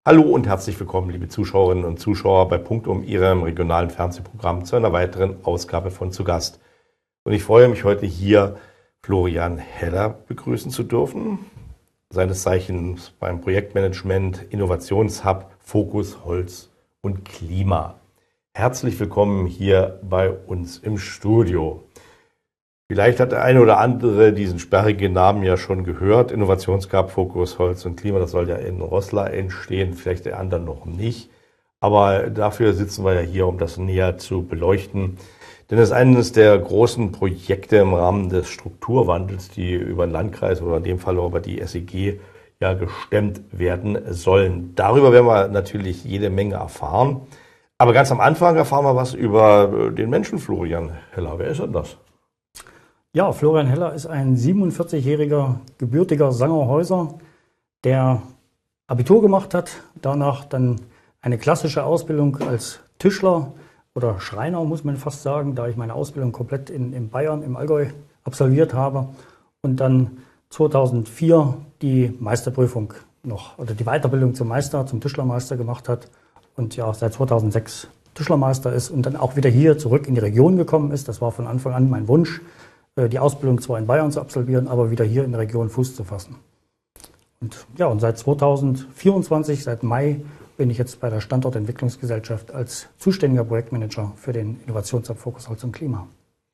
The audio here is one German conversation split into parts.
Hallo und herzlich willkommen, liebe Zuschauerinnen und Zuschauer, bei Punktum, Ihrem regionalen Fernsehprogramm, zu einer weiteren Ausgabe von Zu Gast. Und ich freue mich heute hier, Florian Heller begrüßen zu dürfen, seines Zeichens beim Projektmanagement Innovationshub Fokus Holz und Klima. Herzlich willkommen hier bei uns im Studio. Vielleicht hat der eine oder andere diesen sperrigen Namen ja schon gehört. Innovationshub, Fokus, Holz und Klima, das soll ja in Roßla entstehen, vielleicht der anderen noch nicht. Aber dafür sitzen wir ja hier, um das näher zu beleuchten. Denn es ist eines der großen Projekte im Rahmen des Strukturwandels, die über den Landkreis oder in dem Fall auch über die SEG ja gestemmt werden sollen. Darüber werden wir natürlich jede Menge erfahren. Aber ganz am Anfang erfahren wir was über den Menschen Florian Heller. Wer ist denn das? Ja, Florian Heller ist ein 47-jähriger gebürtiger Sangerhäuser, der Abitur gemacht hat, danach dann eine klassische Ausbildung als Tischler oder Schreiner, muss man fast sagen, da ich meine Ausbildung komplett in Bayern, im Allgäu absolviert habe und dann 2004 die Meisterprüfung noch oder die Weiterbildung zum Tischlermeister gemacht hat und ja seit 2006 Tischlermeister ist und dann auch wieder hier zurück in die Region gekommen ist. Das war von Anfang an mein Wunsch, die Ausbildung zwar in Bayern zu absolvieren, aber wieder hier in der Region Fuß zu fassen. Und ja, und seit 2024, seit Mai, bin ich jetzt bei der Standortentwicklungsgesellschaft als zuständiger Projektmanager für den Innovationshub Fokus Holz und Klima.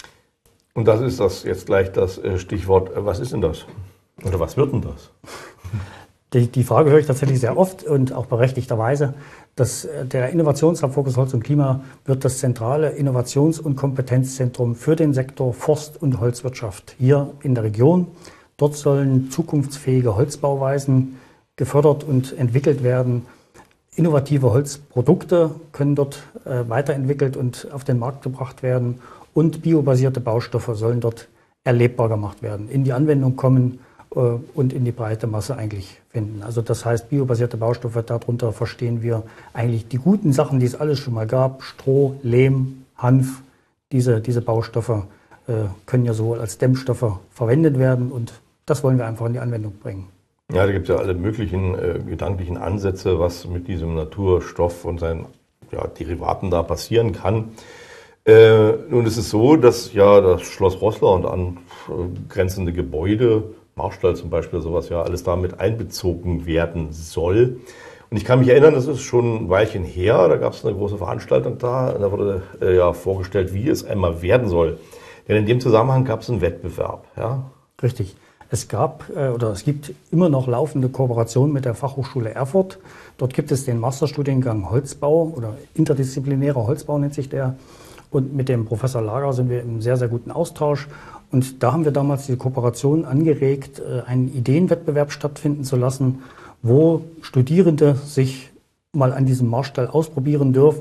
Und das ist das jetzt gleich das Stichwort, was ist denn das? Oder was wird denn das? Die Frage höre ich tatsächlich sehr oft und auch berechtigterweise. Der Innovationshub Fokus Holz und Klima wird das zentrale Innovations- und Kompetenzzentrum für den Sektor Forst- und Holzwirtschaft hier in der Region. Dort sollen zukunftsfähige Holzbauweisen gefördert und entwickelt werden. Innovative Holzprodukte können dort weiterentwickelt und auf den Markt gebracht werden. Und biobasierte Baustoffe sollen dort erlebbar gemacht werden, in die Anwendung kommen und in die breite Masse eigentlich finden. Also das heißt, biobasierte Baustoffe, darunter verstehen wir eigentlich die guten Sachen, die es alles schon mal gab. Stroh, Lehm, Hanf, diese Baustoffe können ja sowohl als Dämmstoffe verwendet werden und das wollen wir einfach in die Anwendung bringen. Ja, da gibt es ja alle möglichen gedanklichen Ansätze, was mit diesem Naturstoff und seinen Derivaten da passieren kann. Nun ist es so, dass ja das Schloss Roßla und angrenzende Gebäude, Marstall zum Beispiel, sowas ja alles damit einbezogen werden soll. Und ich kann mich erinnern, das ist schon ein Weilchen her, da gab es eine große Veranstaltung da wurde vorgestellt, wie es einmal werden soll. Denn in dem Zusammenhang gab es einen Wettbewerb. Ja? Richtig. Es gibt immer noch laufende Kooperationen mit der Fachhochschule Erfurt. Dort gibt es den Masterstudiengang Holzbau oder interdisziplinärer Holzbau nennt sich der. Und mit dem Professor Lager sind wir im sehr, sehr guten Austausch. Und da haben wir damals die Kooperation angeregt, einen Ideenwettbewerb stattfinden zu lassen, wo Studierende sich mal an diesem Marstall ausprobieren dürfen.